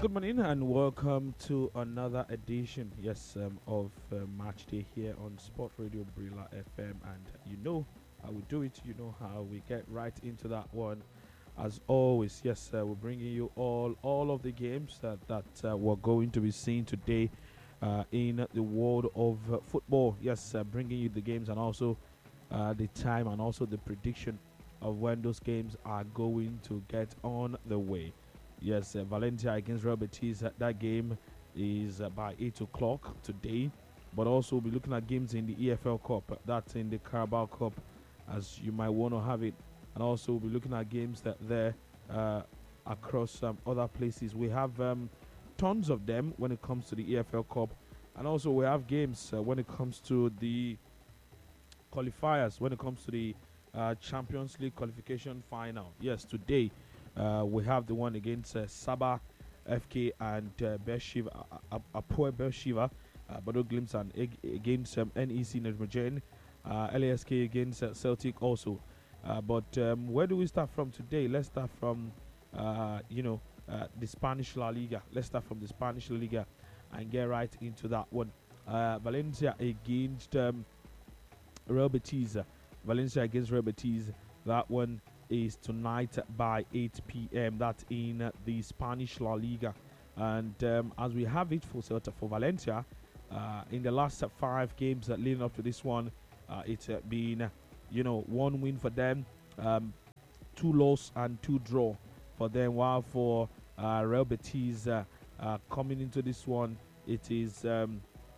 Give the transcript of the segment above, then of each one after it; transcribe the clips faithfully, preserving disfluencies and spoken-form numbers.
good morning and welcome to another edition, yes, um, of uh, Match Day here on Sport Radio Brilla F M. And you know how we do it, you know how we get right into that one. As always, yes, uh, we're bringing you all all of the games that, that uh, we're going to be seeing today uh, in the world of uh, football. Yes, uh, bringing you the games and also uh, the time and also the prediction of when those games are going to get on the way. Yes, uh, Valencia against Real Betis. Uh, that game is uh, by eight o'clock today. But also, we'll be looking at games in the E F L Cup. Uh, that's in the Carabao Cup, as you might want to have it. And also, we'll be looking at games that there uh, across um, other places. We have um, tons of them when it comes to the E F L Cup. And also, we have games uh, when it comes to the qualifiers, when it comes to the uh, Champions League qualification final. Yes, today. Uh, we have the one against uh, Sabah F K and uh, Beersheba, uh, Apoel Beersheba, uh, Bodo Glimt and ag- against um, N E C Nijmegen, uh, L A S K against uh, Celtic also. Uh, but um, where do we start from today? Let's start from, uh, you know, uh, the Spanish La Liga. Let's start from the Spanish La Liga and get right into that one. Uh, Valencia against um, Real Betis. Uh, Valencia against Real Betis. That one is tonight by eight p.m. That's in uh, the Spanish La Liga. And um, as we have it for Celta, for Valencia, uh, in the last uh, five games uh, leading up to this one, uh, it's uh, been, uh, you know, one win for them, um, two loss and two draw for them. While for uh, Real Betis, uh, uh, coming into this one, it is um,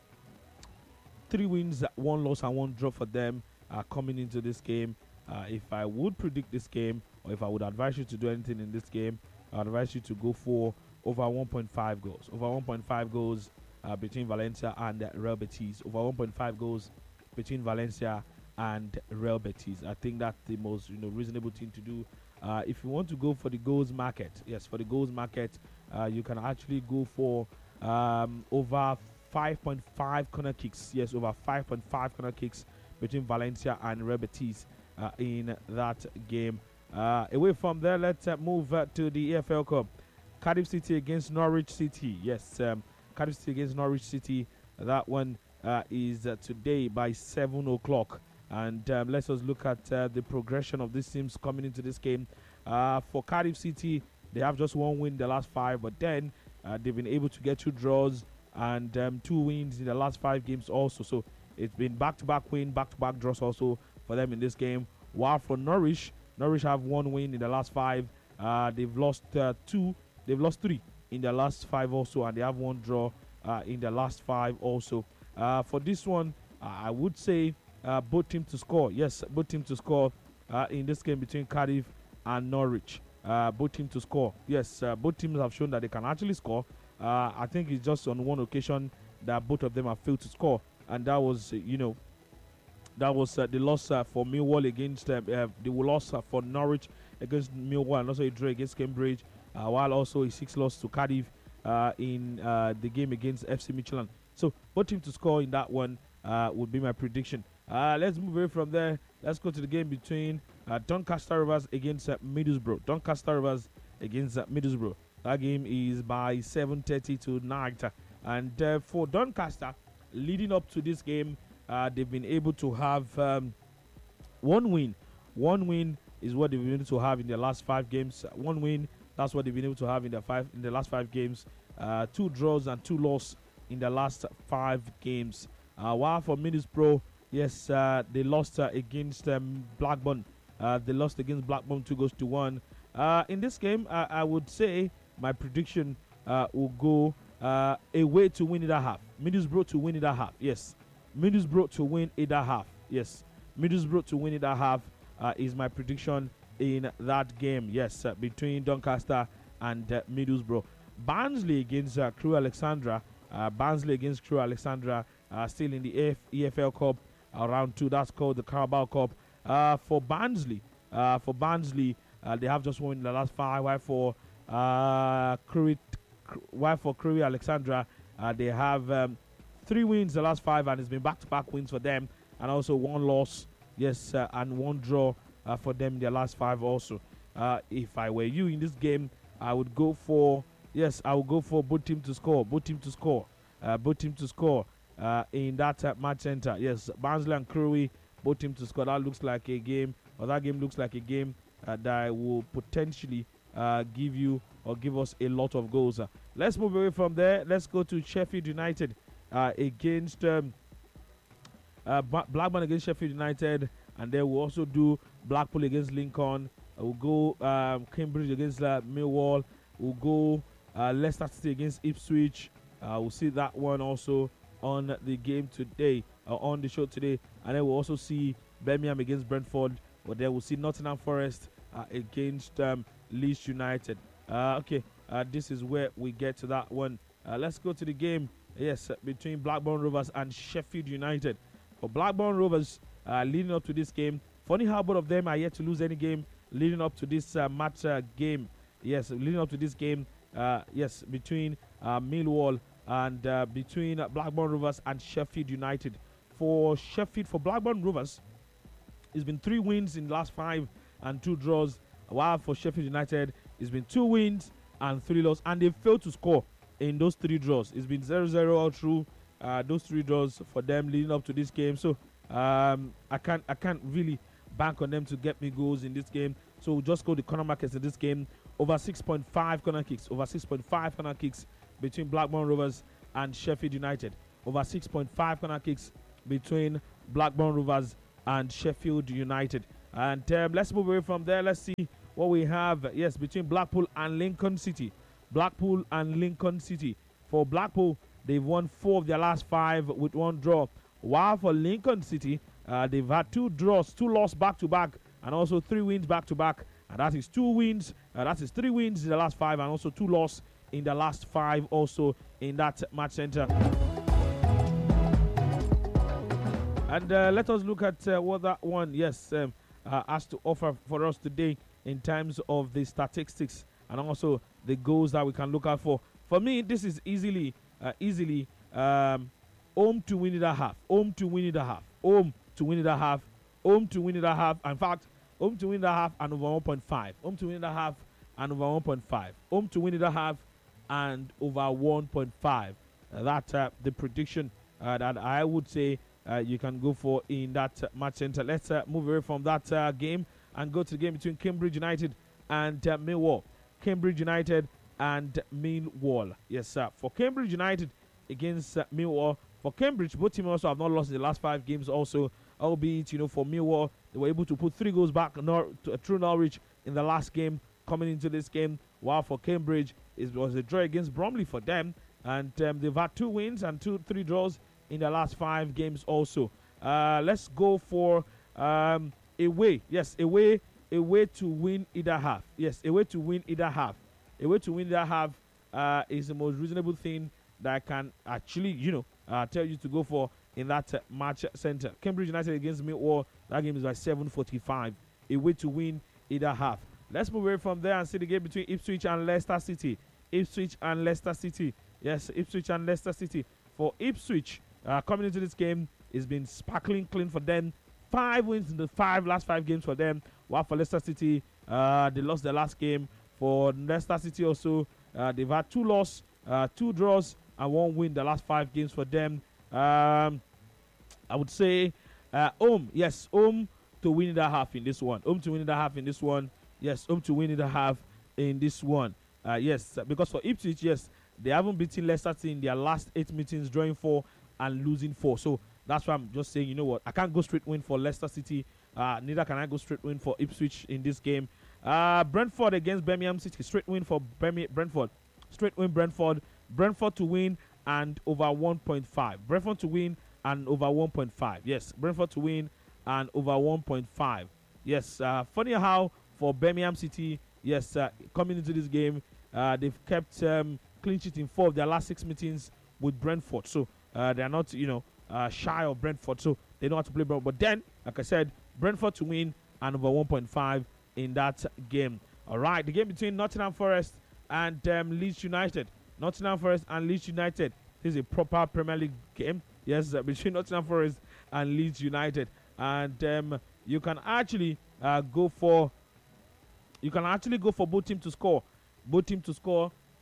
three wins, one loss and one draw for them uh, coming into this game. Uh, if I would predict this game, or if I would advise you to do anything in this game, I would advise you to go for over one point five goals. Over one point five goals uh, between Valencia and uh, Real Betis. Over one point five goals between Valencia and Real Betis. I think that's the most you know reasonable thing to do. Uh, if you want to go for the goals market, yes, for the goals market, uh, you can actually go for um, over five point five corner kicks. Yes, over five point five corner kicks between Valencia and Real Betis. Uh, in that game. Uh, away from there, let's uh, move uh, to the E F L Cup. Cardiff City against Norwich City. Yes, um, Cardiff City against Norwich City. That one uh, is uh, today by seven o'clock. And um, let's just look at uh, the progression of these teams coming into this game. Uh, for Cardiff City, they have just one win in the last five, but then uh, they've been able to get two draws and um, two wins in the last five games also. So it's been back-to-back win, back-to-back draws also for them in this game. While for Norwich, Norwich have one win in the last five. Uh, they've lost uh, two. They've lost three in the last five also, and they have one draw uh, in the last five also. Uh, for this one, uh, I would say uh, both teams to score. Yes, both teams to score uh, in this game between Cardiff and Norwich. Uh, both teams to score. Yes, uh, both teams have shown that they can actually score. Uh, I think it's just on one occasion that both of them have failed to score, and that was, uh, you know, That was uh, the loss uh, for Millwall against uh, uh, the loss uh, for Norwich against Millwall, and also a draw against Cambridge, uh, while also a six loss to Cardiff uh, in uh, the game against F C Midtjylland. So both teams to score in that one uh, would be my prediction. Uh, let's move away from there. Let's go to the game between uh, Doncaster Rovers against uh, Middlesbrough. Doncaster Rovers against uh, Middlesbrough. That game is by seven thirty tonight. And uh, for Doncaster, leading up to this game, Uh, they've been able to have um, one win. One win is what they've been able to have in the last five games. One win, that's what they've been able to have in the five in the last five games. Uh, two draws and two losses in the last five games. Uh, while for Middlesbrough, yes, uh, they lost uh, against um, Blackburn. Uh, they lost against Blackburn two goals to one. Uh, in this game, I, I would say my prediction uh, will go uh, away to win it a half. Middlesbrough to win it a half. Yes. Middlesbrough to win either half. Yes, Middlesbrough to win either half uh, is my prediction in that game. Yes, uh, between Doncaster and uh, Middlesbrough. Barnsley against uh, Crewe Alexandra. Uh, Barnsley against Crewe Alexandra. Uh, still in the F- E F L Cup uh, round two. That's called the Carabao Cup. Uh, for Barnsley, uh, for Barnsley, uh, they have just won in the last five. While for uh, Crewe, while for Crewe Alexandra, uh, they have. Um, Three wins the last five, and it's been back-to-back wins for them, and also one loss, yes, uh, and one draw uh, for them in their last five also. Uh, if I were you in this game, I would go for Yes, I will go for both team to score. Both team to score. Uh, both team to score uh, in that uh, match center. Yes, Barnsley and Crewe, both team to score. That looks like a game, or that game looks like a game uh, that will potentially uh, give you or give us a lot of goals. Uh, let's move away from there. Let's go to Sheffield United uh, against um, uh, Blackburn against Sheffield United, and then we'll also do Blackpool against Lincoln. Uh, we'll go um, Cambridge against uh, Millwall. We'll go uh, Leicester City against Ipswich. Uh, we'll see that one also on the game today, uh, on the show today. And then we'll also see Birmingham against Brentford. But then we'll see Nottingham Forest uh, against um, Leeds United. Uh, okay, uh, this is where we get to that one. Uh, let's go to the game, yes, uh, between Blackburn Rovers and Sheffield United. For Blackburn Rovers, uh, leading up to this game, funny how both of them are yet to lose any game leading up to this uh, match uh, game. Yes, leading up to this game, uh, yes, between uh, Millwall and uh, between uh, Blackburn Rovers and Sheffield United. For Sheffield, for Blackburn Rovers, it's been three wins in the last five and two draws. While for Sheffield United, it's been two wins and three losses, and they failed to score in those three draws. It's been zero zero all through uh, those three draws for them leading up to this game. So um, I can't I can't really bank on them to get me goals in this game. So we'll just go the corner markets in this game. Over six point five corner kicks. Over six point five corner kicks between Blackburn Rovers and Sheffield United. Over six point five corner kicks between Blackburn Rovers and Sheffield United. And um, let's move away from there. Let's see what we have. Yes, between Blackpool and Lincoln City. Blackpool and Lincoln City. For Blackpool, they've won four of their last five with one draw. While for Lincoln City, uh, they've had two draws, two losses back-to-back, and also three wins back-to-back. And that is two wins. Uh, that is three wins in the last five, and also two losses in the last five also in that match center. And uh, let us look at uh, what that one, yes, um, uh, has to offer for us today in terms of the statistics and also the goals that we can look out for. For me, this is easily, uh, easily um, home to win it a half, home to win it a half, home to win it a half, home to win it a half. In fact, home to win it a half and over one point five, home to win it a half and over one point five, home to win it a half and over one point five. Uh, that's uh, the prediction uh, that I would say uh, you can go for in that uh, match center. Let's uh, move away from that uh, game and go to the game between Cambridge United and uh, Millwall. Cambridge United and Millwall. Yes, sir. For Cambridge United against uh, Millwall. For Cambridge, both teams also have not lost in the last five games also. Albeit, you know, for Millwall, they were able to put three goals back Nor- to, uh, through Norwich in the last game coming into this game. While for Cambridge, it was a draw against Bromley for them. And um, they've had two wins and two, three draws in the last five games also. Uh, let's go for um, away. Yes, away, away to win either half. Yes, away to win either half. Away to win either half uh, is the most reasonable thing that I can actually, you know, uh, tell you to go for in that uh, match center. Cambridge United against Millwall. That game is by seven forty-five. Away to win either half. Let's move away from there and see the game between Ipswich and Leicester City. Ipswich and Leicester City. Yes, Ipswich and Leicester City. For Ipswich, uh, coming into this game, it's been sparkling clean for them. Five wins in the five last five games for them. While for Leicester City, uh, they lost their last game. For Leicester City also, uh, they've had two losses, uh, two draws, and one win the last five games for them. Um, I would say uh, home, yes, home to win the half in this one. Home to win the half in this one. Yes, home to win the half in this one. Uh, yes, because for Ipswich, yes, they haven't beaten Leicester City in their last eight meetings, drawing four and losing four. So that's why I'm just saying, you know what, I can't go straight win for Leicester City. Uh, neither can I go straight win for Ipswich in this game. Uh, Brentford against Birmingham City. Straight win for Birmingham, Brentford. Straight win Brentford. Brentford to win and over one point five. Brentford to win and over one point five. Yes, Brentford to win and over one point five. Yes, uh, funny how for Birmingham City, yes, uh, coming into this game, uh, they've kept um, clean sheet in four of their last six meetings with Brentford. So uh, they're not, you know, uh, shy of Brentford. So they know how to play Brentford. But then, like I said, Brentford to win and over one point five in that game. All right, the game between Nottingham Forest and um, Leeds United. Nottingham Forest and Leeds United. This is a proper Premier League game. Yes, uh, between Nottingham Forest and Leeds United. And um, you can actually uh, go for you can actually go for both teams to score. Both teams to score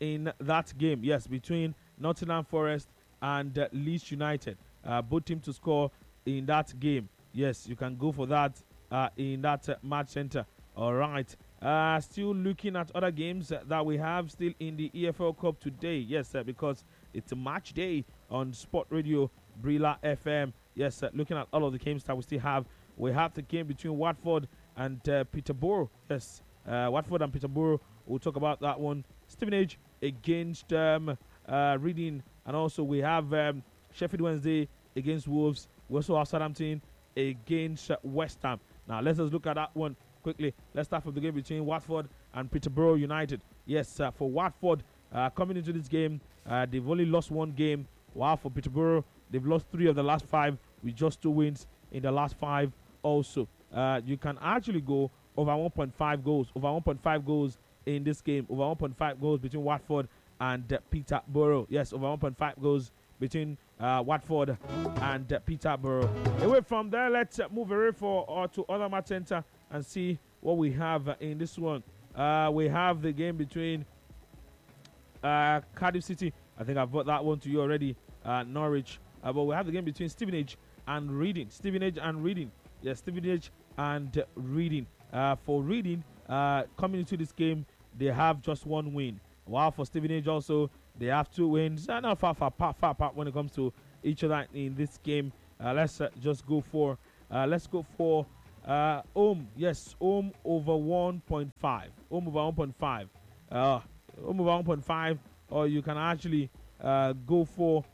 in that game. Yes, between Nottingham Forest and uh, Leeds United. Uh, both teams to score in that game. Yes, you can go for that uh, in that uh, match center. All right. Uh, still looking at other games uh, that we have still in the E F L Cup today. Yes, uh, because it's a match day on Sport Radio Brila F M. Yes, uh, looking at all of the games that we still have. We have the game between Watford and uh, Peterborough. Yes, uh, Watford and Peterborough. We'll talk about that one. Stevenage against um, uh, Reading. And also we have um, Sheffield Wednesday against Wolves. We also have Southampton against uh, West Ham. Now, let's just look at that one quickly. Let's start from the game between Watford and Peterborough United. Yes, uh, for Watford, uh, coming into this game, uh, they've only lost one game. While for Peterborough, they've lost three of the last five with just two wins in the last five also. Uh, you can actually go over one point five goals. Over one point five goals in this game. Over one point five goals between Watford and uh, Peterborough. Yes, over one point five goals between uh, Watford and uh, Peterborough. Away from there, let's uh, move away for uh, to other match center and see what we have uh, in this one. Uh, we have the game between uh, Cardiff City. I think I've brought that one to you already. Uh, Norwich. Uh, but we have the game between Stevenage and Reading. Stevenage and Reading. Yes, Stevenage and uh, Reading. Uh, for Reading, uh, coming into this game, they have just one win. While for Stevenage also, they have two wins. Uh, not far, far, far, far apart when it comes to each other in this game. Uh, let's uh, just go for, uh, let's go for uh, home. Yes, home over one point five. Home over one point five. Uh, home over one point five. Or you can actually uh, go for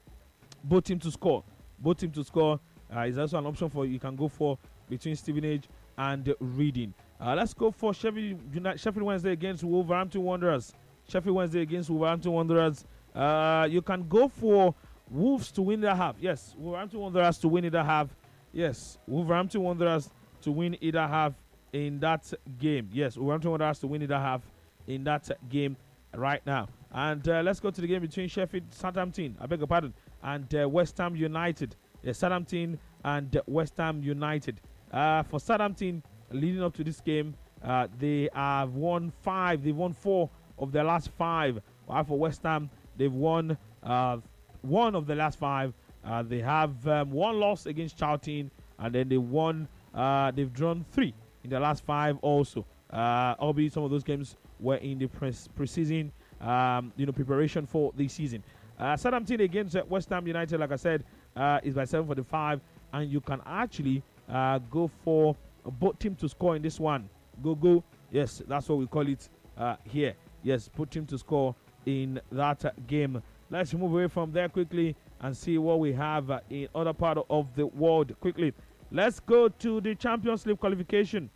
both teams to score. Both teams to score uh, is also an option for you can go for between Stevenage and uh, Reading. Uh, let's go for Sheffield United, Sheffield Wednesday against Wolverhampton Wanderers. Sheffield Wednesday against Wolverhampton Wanderers. Uh, you can go for Wolves to win the half. Yes, Wolverhampton Wanderers to win either half. Yes, Wolverhampton Wanderers to win either half in that game. Yes, Wolverhampton Wanderers to win either half in that game right now. And uh, let's go to the game between Sheffield Southampton, I beg your pardon, and uh, West Ham United. Yes, Southampton and uh, West Ham United. Uh, for Southampton, leading up to this game, uh, they have won five. They've won four of their last five. While for West Ham, they've won uh, one of the last five. Uh, they have um, one loss against Charlton, and then they won. Uh, they've drawn three in the last five also. Uh, albeit some of those games were in the pre- preseason, um, you know, preparation for the season. Uh, Southampton against uh, West Ham United, like I said, uh, is by seven forty-five, and you can actually uh, go for both teams to score in this one. Go, go. Yes, that's what we call it uh, here. Yes, both teams to score in that uh, game. Let's move away from there quickly and see what we have uh, in other part of the world quickly. Let's go to the Champions League qualification.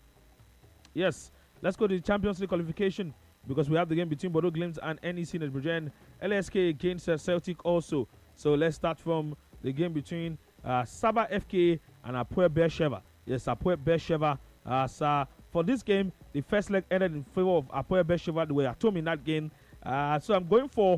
Yes, let's go to the Champions League qualification because we have the game between Bodo Glimt and N E C Nijmegen. L S K against uh, Celtic also. So let's start from the game between uh, Sabah F K and Apoel Beersheva. Yes, Apoel Beersheva. Uh, so for this game, the first leg ended in favor of Apoel Beersheva. They were at home in that game. Uh, so I'm going for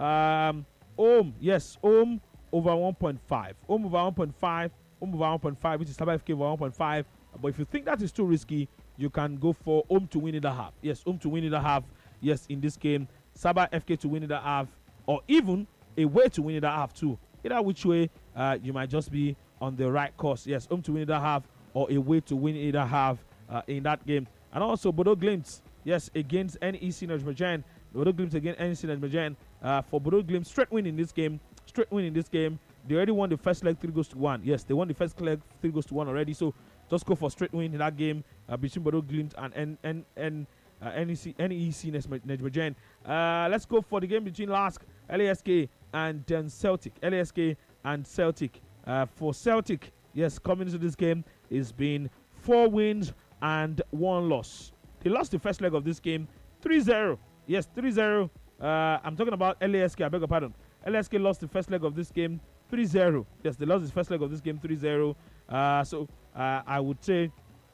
um, home. Yes, home over one point five. Home over one point five. Home over one point five, which is Sabah F K over one point five. But if you think that is too risky, you can go for home to win in the half. Yes, home to win in the half. Yes, in this game, Sabah F K to win in the half, or even a way to win in the half too. Either which way, uh, you might just be on the right course. Yes, home to win in the half, or a way to win in the half uh, in that game. And also Bodo Glimt, yes, against N E C Nijmegen. Bodo Glimt against N E C Nijmegen. Uh, for Bodo Glimt, straight win in this game. Straight win in this game. They already won the first leg, three goes to one. Yes, they won the first leg, three goes to one already. So just go for straight win in that game uh, between Bodo Glimt and N N N uh, N E C N E C Nijmegen. Uh, let's go for the game between Lask, L A S K, and then Celtic. L A S K and Celtic. Uh, for Celtic, yes, coming into this game, it's been four wins and one loss. They lost the first leg of this game, three zero. Yes, three zero. Uh, I'm talking about L A S K. I beg your pardon. L A S K lost the first leg of this game, three zero. Yes, they lost the first leg of this game, three zero. Uh, so uh, I would say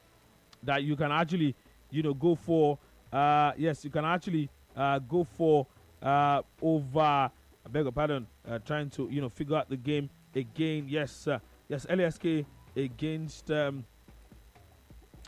that you can actually, you know, go for, uh, yes, you can actually uh, go for uh, over, I beg your pardon, uh, trying to, you know, figure out the game again. Yes, uh, yes, L A S K against, um,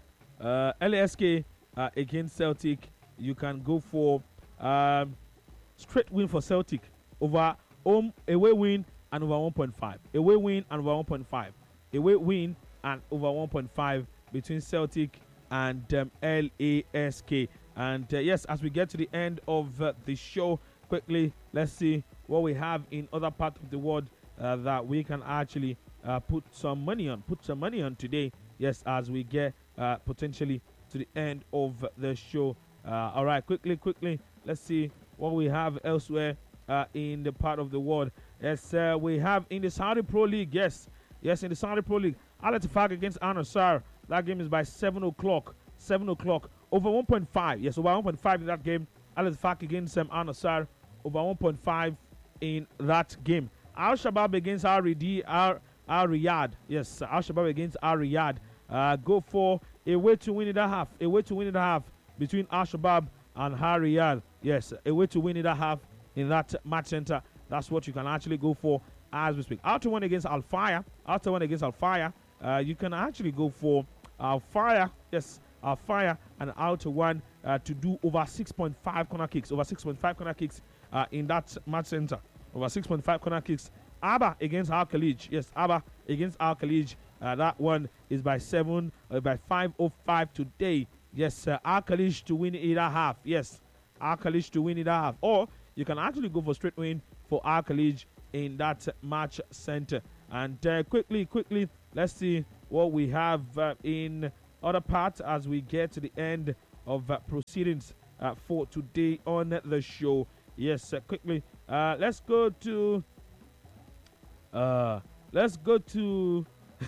uh, L A S K uh, against Celtic. You can go for, um, straight win for Celtic over home, away win and over one point five. Away win and over one point five. Away win and over one point five between Celtic and um, L A S K. And uh, yes, as we get to the end of uh, the show, quickly, let's see what we have in other parts of the world uh, that we can actually uh, put some money on. Put some money on today, yes, as we get uh, potentially to the end of the show. Uh, all right, quickly, quickly, let's see what we have elsewhere uh, in the part of the world. Yes, uh, we have in the Saudi Pro League, yes, yes, in the Saudi Pro League, Al Ettifaq against Al Nassr. That game is by seven o'clock. seven o'clock. Over one point five. Yes, over one point five in that game. Al Ettifaq against um, Al Nassr. Over one point five in that game. Al Shabab against Al Riyadh. Al, Al Riyadh. Yes, Al Shabab against Al Riyadh. Uh, go for a way to win it a half. A way to win it a half between Al Shabab and Al Riyadh. Yes, a way to win it a half in that match center. That's what you can actually go for as we speak. After one against Al Fire. After one against Al Fire. Uh, you can actually go for Al Fire. Yes, Al Fire and Outer one uh, to do over six point five corner kicks. Over six point five corner kicks uh, in that match center. Over six point five corner kicks. Abba against Al Khalij. Yes, Abba against Al Khalij. Uh, that one is by seven, uh, by five oh five today. Yes, uh, Al Khalij to win it a half. Yes, Al Khalij to win it a half. Or you can actually go for straight win for Al Khalij in that match center. And uh, quickly, quickly, let's see what we have uh, in other parts as we get to the end of uh, proceedings uh, for today on the show. Yes, uh, quickly, uh, let's go to, uh, let's go to,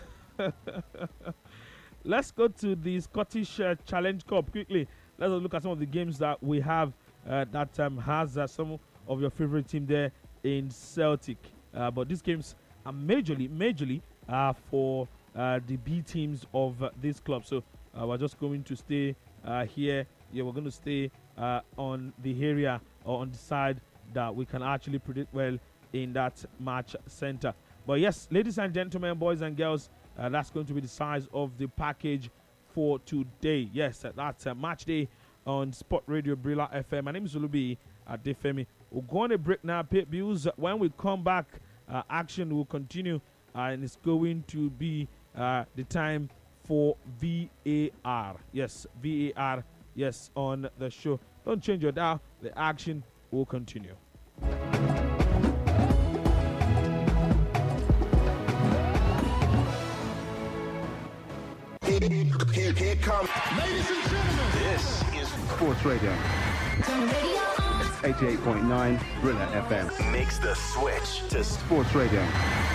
let's go to the Scottish uh, Challenge Cup quickly. Let's look at some of the games that we have uh, that um, has uh, some of your favorite team there in Celtic. Uh, but these games are majorly, majorly uh, for uh, the B teams of uh, this club. So uh, we're just going to stay uh, here. Yeah, we're going to stay uh, on the area or on the side that we can actually predict well in that match center. But yes, ladies and gentlemen, boys and girls, uh, that's going to be the size of the package for today. Yes, uh, that's a uh, match day on Sport Radio Brila F M. My name is Olubi Adefemi. We're going to break now, pay bills. When we come back, uh, action will continue, uh, and it's going to be uh, the time for V A R. Yes, V A R. Yes, on the show. Don't change your dial. The action will continue. Here, here, here comes. Ladies and gentlemen, this is Sports Radio. Turn the radio on. eighty-eight point nine Brilla F M. Makes the switch to Sports Radio.